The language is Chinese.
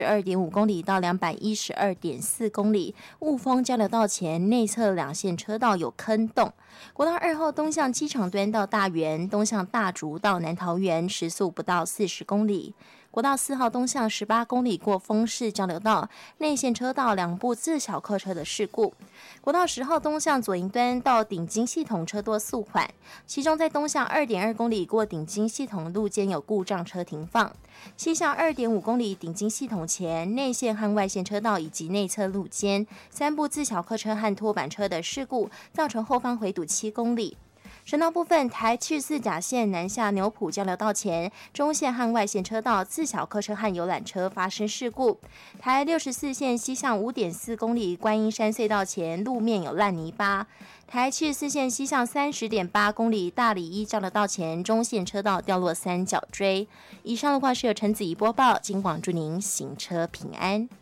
212.5公里到212.4公里，雾峰交流道前内侧两线车道有坑洞。国道2号东向机场端到大园，东向大竹到南桃园，时速不到40公里。国道4号东向18公里过丰市交流道，内线车道两部自小客车的事故。国道10号东向左营端到顶金系统车多速缓，其中在东向2.2公里过顶金系统路肩有故障车停放。西向2.5公里顶金系统前内线和外线车道以及内侧路肩三部自小客车和拖板车的事故，造成后方回堵7公里。省道部分，台74甲线南下牛埔交流道前，中线和外线车道自小客车和游览车发生事故。台64线西向5.4公里观音山隧道前，路面有烂泥巴。台74线西向30.8公里大里一交流道前，中线车道掉落三角锥。以上路况是由陈子怡播报，金广祝您行车平安。